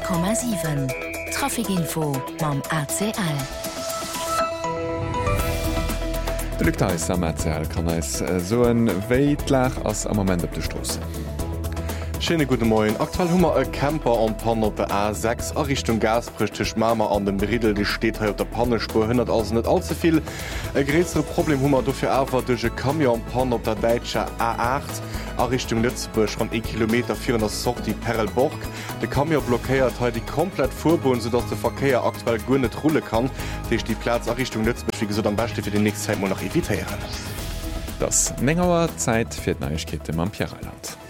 100,7 Trafikinfo mam ACL. De Lückteis am ACL kann es so en Weitlach ass am Moment op de Stosse. Schöne gute Morgen. Aktuell haben wir einen Camper an Panne auf der A6 in Richtung Gaspristisch Mama an dem Bredel, die steht hier auf der Pannenspur, hindert also nicht allzu viel. Ein größeres Problem haben wir dafür aber durch einen Kamion Panne auf der deutschen A8 in Richtung Lützburg von 1 Kilometer 400 Sorti Perlborg. Der Kamion blockiert heute komplett Vorbahn, sodass der Verkehr aktuell gut nicht rollen kann. Durch die Platz in Richtung Lützburg, wie gesagt, am besten für die nächste Zeit mal noch evitieren. Das Mengerer Zeit für die Neuigkeiten am Pierre-Eiland.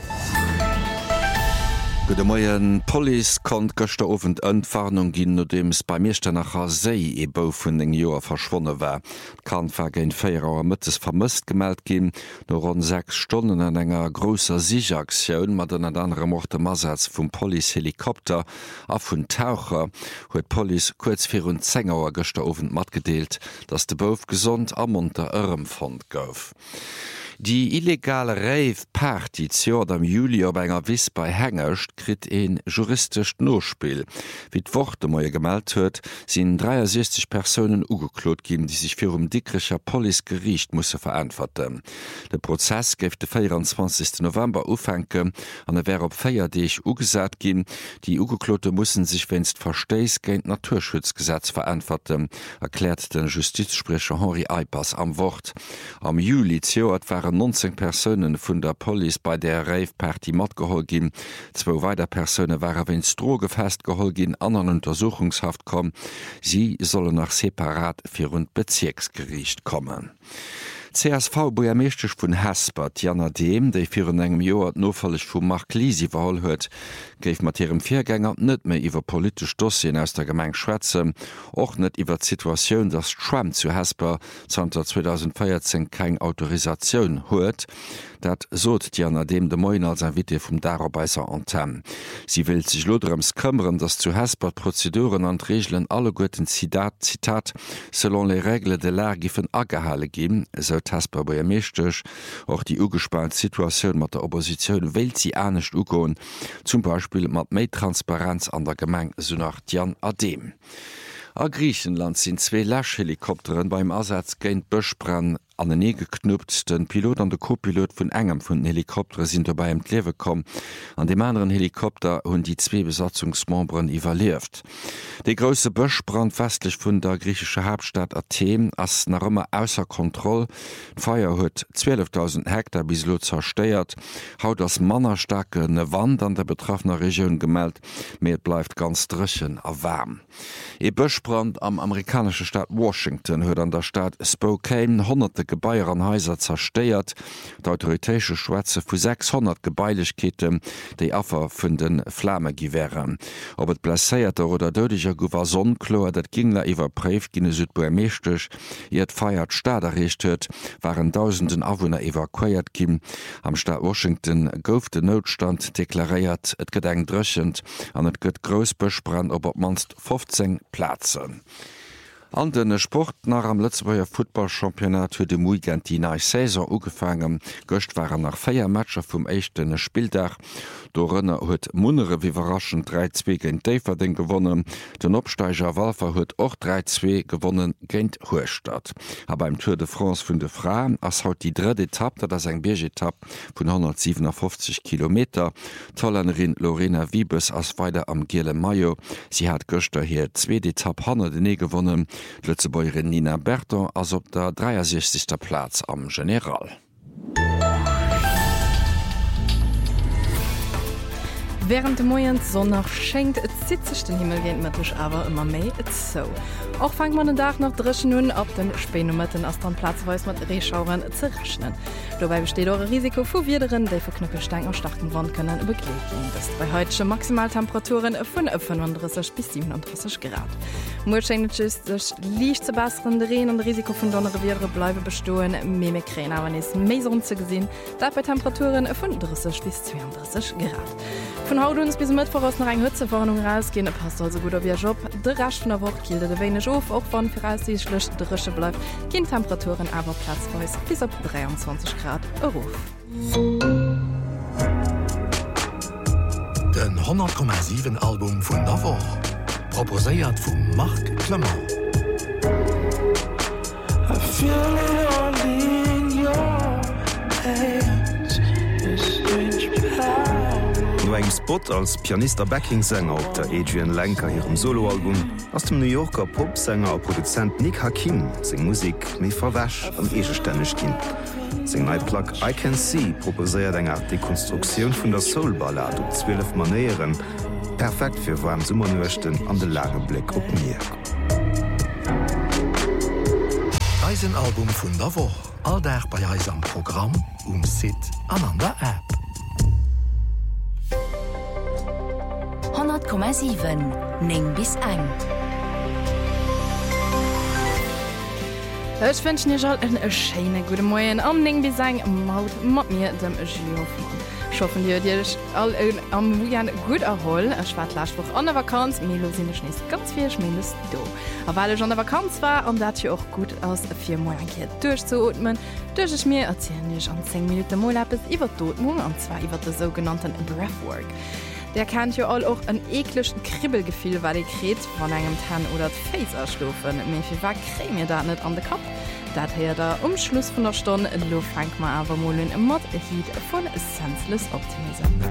Gute Morgen. Police kann gestern Abend Entwarnung geben, nachdem es bei Meerster nach See eben von den Jahren verschwunden war. Kann gegen 4 Uhr mittags vermisst gemeldet gehen, nur rund 6 Stunden in einer großen Sichaktion mit einer anderen Mord Einsatz vom Police-Helikopter und von Taucher hat Police kurz vor rund 10 Uhr gestern Abend mitgeteilt, dass der Boot gesund am munter gefunden gauf. Die illegale Rave-Party am Juli op enger Wiss bei Hängercht krit een juristisch Nospiel. Wie d'Worte moie gemeldt huet, sind 63 Personen ugeklot gin, die sich fir dickrecher Policegericht musse verantworten. Der Prozess gef de 24. November ufenke, an wär op Feierdeich ugesat gin, die Ugeklote mussen sich wennst Versteis géint Naturschutzgesetz verantworten, erklärt den Justizsprecher Henri Eipers am Wort. Am Juli waren 19 Personen vun der Police bei der Rave-Party matgehol gin. 2 weiter Personen waren wenn's Droge festgehol gin, an Untersuchungshaft kommen. Sie sollen nach separat fir und Bezirksgericht kommen. CSV Boermeeschtig vun Hespert, Janna Deem, déi fir engem Joer nofallech vum Mark Lisi verholl huet, géif mat hirem Virgänger net méi iwwer politisch Dossien aus der Gemeng schwätze, och net iwwer d'Situatioun, dats Trump zu Hesper zanter 2014 keng Autorisaoun huet. Dat sot Janna Deem de Moin als ein Wit vum Dararbeiser Antenne. Sie will sich loderems këmmeren, dats zu Hespert Prozeduren an Regeln alle goeten Zitat selon les règles de l'art gifen agehale gin, Hesper bei meeschtech, och die ugespannt Situationun mat der Opposition wild sie ernstnecht ugoen, zum Beispiel mat méi Transparenz an der Gemeng so nach Jan Adem. A Griechenland sind 2 Lashhelikopteren beim Ersatz géint Bëchbrenn an den geknüpft. Den Pilot an der Co-Pilot vun engem vun Helikopter sind dabei im Klewe kom. An dem anderen Helikopter hunn die 2 Besatzungsmembren überlebt. De grosse Bëchbrand westlich vun der griechische Hauptstadt Athen ass nach immer ausser Kontroll. Feier huet 12.000 Hektar bislo zersteiert. Haut as mannerstarke ne Wand an der betroffener Region gemeldt, mir bleibt ganz drschen a warm. E Bëchbrand am amerikanische Stadt Washington huet an der Stadt Spokane hunderte Gebäier an Häuser zersteiert, d'autoritéische Schwätze vu 600 Gebäilechketen, déi affer vun den Flamme giwären. Ob et blesséierter oder deudiger Gower Sonnenkloer, dat Gingler iwwer Préif ginne Südboermeeschtig, et feiert Staat errecht huet, waren tausenden Awohner evakuiert gin. Am Staat Washington gouf de Notstand deklaréiert, et gedenk drechend, an et gëtt Grosbëchbrand op manst 15 Plazen. An den Sport nach am Lützburger Footballchampionat huet de Muigent die neue Saison ugefangen. Göcht waren nach 4 Matcher vum echten Spieldach. Dorënner huet Munnere wie überraschend 3-2 gegen Daverding gewonnen. Den Opsteiger Walfer huet och 3-2 gewonnen gegen Hochstadt. Aber beim Tour de France vun de Frauen ass haut die 3. Etappe, dat ass eng Bergetapp vun 157 Kilometer. Tollerin Lorena Wiebes ass weiter am Gele Mayo. Sie hat Göchter hier 2. Etappe Hanne den gewonnen. Lützebäuerin Nina Berton ass op der 63. Platz am General. Während de Moien Sonnach schenkt et zitzechten Himmel géint mëttech awer immer méi et zo. Auch fangt man den Dach noch dreschen nun op den Spenometten ass dann Platzweis mat Reschauern ze rechnen. Dobei besteet eure Risiko vu Wiederen, déi vu Knüppelstein und starken Wand können begleet gin. Das bei heutesche Maximaltemperaturen vun 35 bis 37 Grad. Mulschengetch liicht ze basseren de Reen an Risiko vun donnere Wiere bleiwe bestoen, méme Kräen awer is méison ze gesinn, dat bei Temperaturen vun 30 bis 32 Grad. Von haut uns bis mit voraus nach eng Hützewarnung rausgehen, passt also gut auf ihr Job. De rasch von der Woche kilde de wenig auf, auch wann für alles die schlecht drische bleibt. Kein Temperaturen aber platzweis bis auf 23 Grad Ruf. Den 100,7 Album vun der Woche. Proposéiert vum Marc Clement. No eng Spot als Pianister Backingsänger op der Adrian Lenker hirem Soloalbum ass dem New Yorker Popsänger a Produzent Nick Hakim seg Musik méi verwäsch an egestännech ginn. Seng Nightplug I Can See proposéiert enger Dekonstruktioun vun der Soulballade op 12 Manieren, perfekt fir warm Summernuechten an de Lageblick op Meer. Album vun der Woche. Alldag bei Eis am Programm Sit an der App. 100,7 Ning bis eng. Ech wënschen ihr all en Schene gute Moien am Ning bis eng mat mir dem Juliofmann. Schaffen dir Dich all am Wujan gut erholl Ech war Laspruch an der Vakanz Melosinn schnees ganz viel schmindest do. A weil ich an der Vakanz war an dat hier auch gut aus 4 Monate durchzuatmen, durch ich mir erzählen ich an 10 Minuten Molappes iwwer Dortmund und zwar iwwer der sogenannten Breathwork. Der kennt ja all auch ein ekligen Kribbelgefühl, weil ihr kret von einem Tan oder Face erschlufen. Mir viel war creme da nicht an den Kopf. Dat her der Umschluss von der Stunde lo fängt man aber mal in Mod Heat von Senseless Optimism.